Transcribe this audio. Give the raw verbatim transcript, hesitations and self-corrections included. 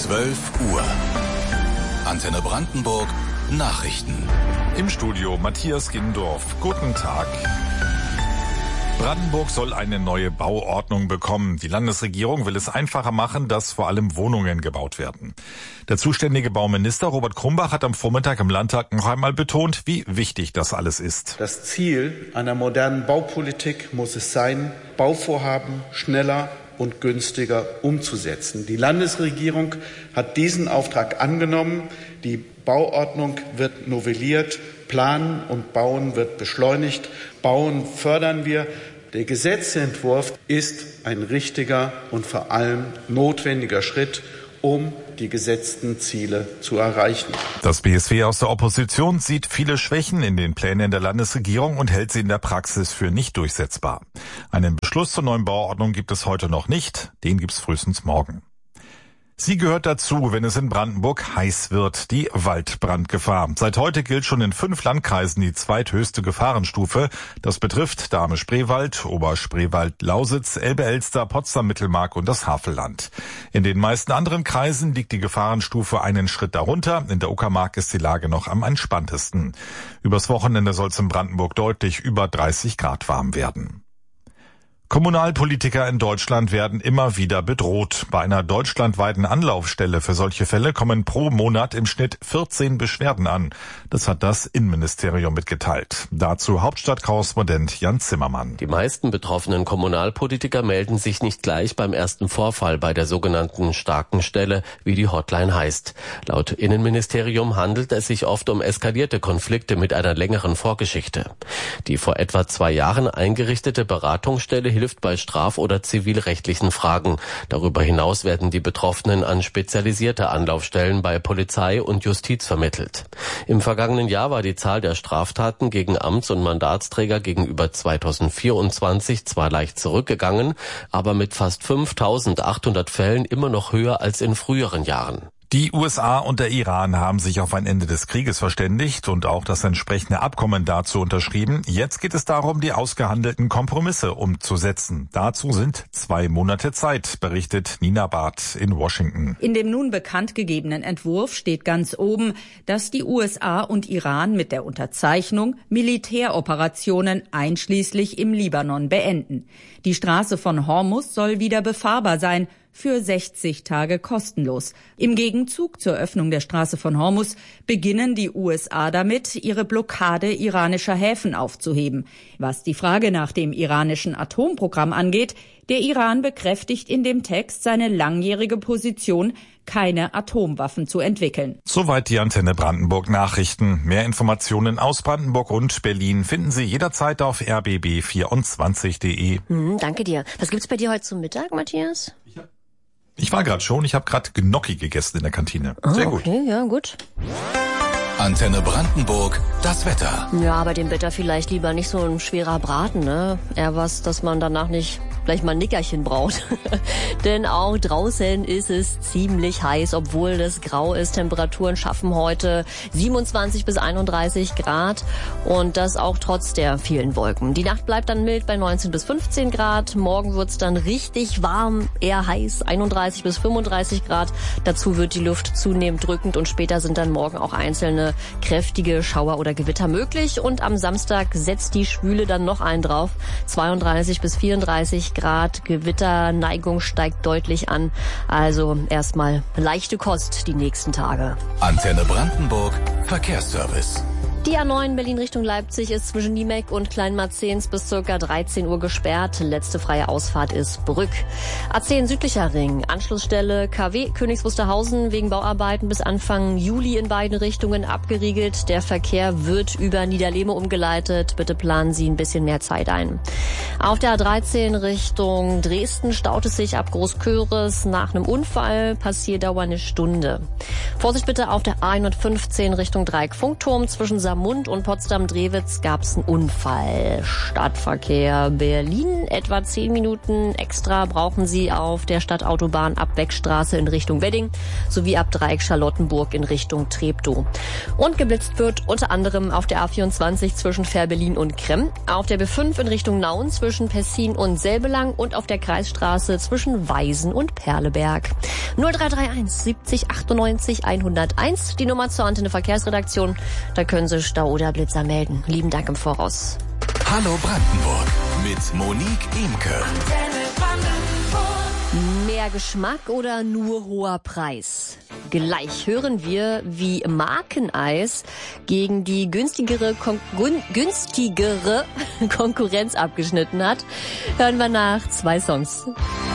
zwölf Uhr. Antenne Brandenburg Nachrichten. Im Studio Matthias Gindorf. Guten Tag. Brandenburg soll eine neue Bauordnung bekommen. Die Landesregierung will es einfacher machen, dass vor allem Wohnungen gebaut werden. Der zuständige Bauminister Robert Krumbach hat am Vormittag im Landtag noch einmal betont, wie wichtig das alles ist. Das Ziel einer modernen Baupolitik muss es sein, Bauvorhaben schneller und günstiger umzusetzen. Die Landesregierung hat diesen Auftrag angenommen. Die Bauordnung wird novelliert. Planen und Bauen wird beschleunigt. Bauen fördern wir. Der Gesetzentwurf ist ein richtiger und vor allem notwendiger Schritt, um die gesetzten Ziele zu erreichen. Das B S W aus der Opposition sieht viele Schwächen in den Plänen der Landesregierung und hält sie in der Praxis für nicht durchsetzbar. Einen Beschluss zur neuen Bauordnung gibt es heute noch nicht. Den gibt es frühestens morgen. Sie gehört dazu, wenn es in Brandenburg heiß wird, die Waldbrandgefahr. Seit heute gilt schon in fünf Landkreisen die zweithöchste Gefahrenstufe. Das betrifft Dahme-Spreewald, Oberspreewald, Lausitz, Elbe-Elster, Potsdam-Mittelmark und das Havelland. In den meisten anderen Kreisen liegt die Gefahrenstufe einen Schritt darunter. In der Uckermark ist die Lage noch am entspanntesten. Übers Wochenende soll es in Brandenburg deutlich über dreißig Grad warm werden. Kommunalpolitiker in Deutschland werden immer wieder bedroht. Bei einer deutschlandweiten Anlaufstelle für solche Fälle kommen pro Monat im Schnitt vierzehn Beschwerden an. Das hat das Innenministerium mitgeteilt. Dazu Hauptstadtkorrespondent Jan Zimmermann. Die meisten betroffenen Kommunalpolitiker melden sich nicht gleich beim ersten Vorfall bei der sogenannten starken Stelle, wie die Hotline heißt. Laut Innenministerium handelt es sich oft um eskalierte Konflikte mit einer längeren Vorgeschichte. Die vor etwa zwei Jahren eingerichtete Beratungsstelle hilft bei straf- oder zivilrechtlichen Fragen. Darüber hinaus werden die Betroffenen an spezialisierte Anlaufstellen bei Polizei und Justiz vermittelt. Im vergangenen Jahr war die Zahl der Straftaten gegen Amts- und Mandatsträger gegenüber zweitausendvierundzwanzig zwar leicht zurückgegangen, aber mit fast fünftausendachthundert Fällen immer noch höher als in früheren Jahren. Die U S A und der Iran haben sich auf ein Ende des Krieges verständigt und auch das entsprechende Abkommen dazu unterschrieben. Jetzt geht es darum, die ausgehandelten Kompromisse umzusetzen. Dazu sind zwei Monate Zeit, berichtet Nina Barth in Washington. In dem nun bekannt gegebenen Entwurf steht ganz oben, dass die U S A und Iran mit der Unterzeichnung Militäroperationen einschließlich im Libanon beenden. Die Straße von Hormuz soll wieder befahrbar sein, für sechzig Tage kostenlos. Im Gegenzug zur Öffnung der Straße von Hormuz beginnen die U S A damit, ihre Blockade iranischer Häfen aufzuheben. Was die Frage nach dem iranischen Atomprogramm angeht, der Iran bekräftigt in dem Text seine langjährige Position, keine Atomwaffen zu entwickeln. Soweit die Antenne Brandenburg Nachrichten. Mehr Informationen aus Brandenburg und Berlin finden Sie jederzeit auf r b b vierundzwanzig punkt de. Hm, danke dir. Was gibt's bei dir heute zum Mittag, Matthias? Ich war gerade schon, ich habe gerade Gnocchi gegessen in der Kantine. Sehr oh, gut. Okay, ja, gut. Antenne Brandenburg, das Wetter. Ja, aber dem Wetter vielleicht lieber nicht so ein schwerer Braten, ne? Eher was, dass man danach nicht gleich mal ein Nickerchen braucht. Denn auch draußen ist es ziemlich heiß, obwohl es grau ist. Temperaturen schaffen heute siebenundzwanzig bis einunddreißig Grad und das auch trotz der vielen Wolken. Die Nacht bleibt dann mild bei neunzehn bis fünfzehn Grad. Morgen wird's dann richtig warm, eher heiß, einunddreißig bis fünfunddreißig Grad. Dazu wird die Luft zunehmend drückend und später sind dann morgen auch einzelne kräftige Schauer oder Gewitter möglich. Und am Samstag setzt die Schwüle dann noch einen drauf. zweiunddreißig bis vierunddreißig Grad. Gewitterneigung steigt deutlich an. Also erstmal leichte Kost die nächsten Tage. Antenne Brandenburg Verkehrsservice. Die A neun Berlin Richtung Leipzig ist zwischen Niemek und Kleinmarzens bis circa dreizehn Uhr gesperrt. Letzte freie Ausfahrt ist Brück. A zehn Südlicher Ring, Anschlussstelle K W Königs Wusterhausen wegen Bauarbeiten bis Anfang Juli in beiden Richtungen abgeriegelt. Der Verkehr wird über Niederlehme umgeleitet. Bitte planen Sie ein bisschen mehr Zeit ein. Auf der A dreizehn Richtung Dresden staut es sich ab Großköris. Nach einem Unfall Passierdauer eine Stunde. Vorsicht bitte auf der A hundertfünfzehn Richtung Dreieck Funkturm zwischen Rosamund und Potsdam-Drewitz gab es einen Unfall. Stadtverkehr Berlin, etwa zehn Minuten extra brauchen Sie auf der Stadtautobahn ab Beckstraße in Richtung Wedding sowie ab Dreieck Charlottenburg in Richtung Treptow. Und geblitzt wird unter anderem auf der A vierundzwanzig zwischen Fährberlin und Kremm, auf der B fünf in Richtung Nauen zwischen Pessin und Selbelang und auf der Kreisstraße zwischen Weisen und Perleberg. null drei drei eins siebzig achtundneunzig hunderteins, die Nummer zur Antenne Verkehrsredaktion. Da können Sie Stau oder Blitzer melden. Lieben Dank im Voraus. Hallo Brandenburg mit Monique Imke. Mehr Geschmack oder nur hoher Preis? Gleich hören wir, wie Markeneis gegen die günstigere, Kon- günstigere Konkurrenz abgeschnitten hat. Hören wir nach zwei Songs.